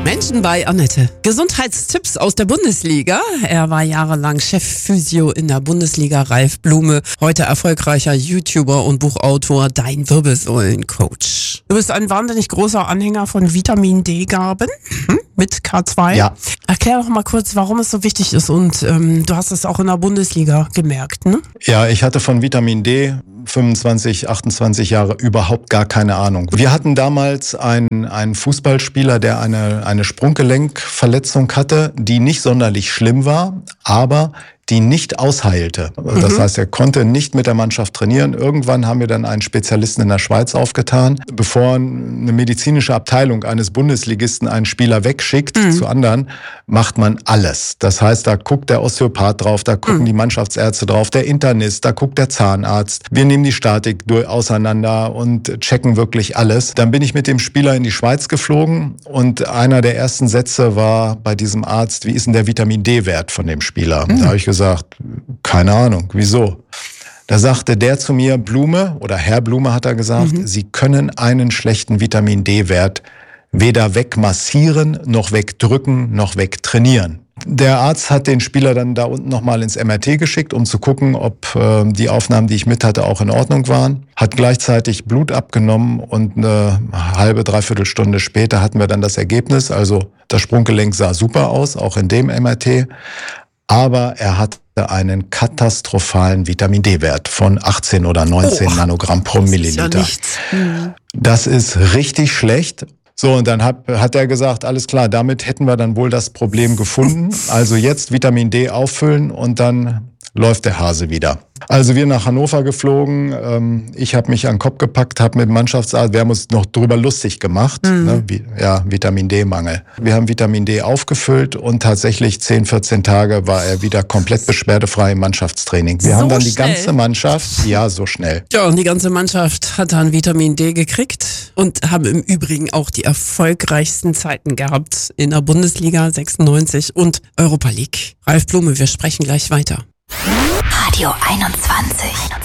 Menschen bei Annette. Gesundheitstipps aus der Bundesliga. Er war jahrelang Chefphysio in der Bundesliga, Ralf Blume. Heute erfolgreicher YouTuber und Buchautor, dein Wirbelsäulencoach. Du bist ein wahnsinnig großer Anhänger von Vitamin D-Gaben mit K2. Ja. Erklär doch mal kurz, warum es so wichtig ist. Und du hast es auch in der Bundesliga gemerkt, ne? Ja, ich hatte von Vitamin D 25, 28 Jahre überhaupt gar keine Ahnung. Wir hatten damals einen Fußballspieler, der eine Sprunggelenkverletzung hatte, die nicht sonderlich schlimm war, aber die nicht ausheilte. Das heißt, er konnte nicht mit der Mannschaft trainieren. Irgendwann haben wir dann einen Spezialisten in der Schweiz aufgetan. Bevor eine medizinische Abteilung eines Bundesligisten einen Spieler wegschickt zu anderen, macht man alles. Das heißt, da guckt der Osteopath drauf, da gucken die Mannschaftsärzte drauf, der Internist, da guckt der Zahnarzt. Wir nehmen die Statik auseinander und checken wirklich alles. Dann bin ich mit dem Spieler in die Schweiz geflogen und einer der ersten Sätze war bei diesem Arzt: Wie ist denn der Vitamin-D-Wert von dem Spieler? Da habe ich gesagt, keine Ahnung, wieso? Da sagte der zu mir, Blume, oder Herr Blume hat er gesagt, Sie können einen schlechten Vitamin-D-Wert weder wegmassieren, noch wegdrücken, noch wegtrainieren. Der Arzt hat den Spieler dann da unten nochmal ins MRT geschickt, um zu gucken, ob die Aufnahmen, die ich mit hatte, auch in Ordnung waren. Hat gleichzeitig Blut abgenommen und eine halbe, dreiviertel Stunde später hatten wir dann das Ergebnis. Also das Sprunggelenk sah super aus, auch in dem MRT. Aber er hatte einen katastrophalen Vitamin-D-Wert von 18 oder 19 Nanogramm pro Milliliter. Das ist ja nichts. Das ist richtig schlecht. So, und dann hat er gesagt, alles klar, damit hätten wir dann wohl das Problem gefunden. Also jetzt Vitamin D auffüllen und dann läuft der Hase wieder. Also wir nach Hannover geflogen, ich habe mich an den Kopf gepackt, habe mit dem Mannschaftsarzt, wir haben uns noch drüber lustig gemacht, ne? Vitamin D-Mangel. Wir haben Vitamin D aufgefüllt und tatsächlich 10, 14 Tage war er wieder komplett beschwerdefrei im Mannschaftstraining. Wir haben dann die ganze Mannschaft, so schnell. Ja, und die ganze Mannschaft hat dann Vitamin D gekriegt und haben im Übrigen auch die erfolgreichsten Zeiten gehabt in der Bundesliga 96 und Europa League. Ralf Blume, wir sprechen gleich weiter. Radio 21.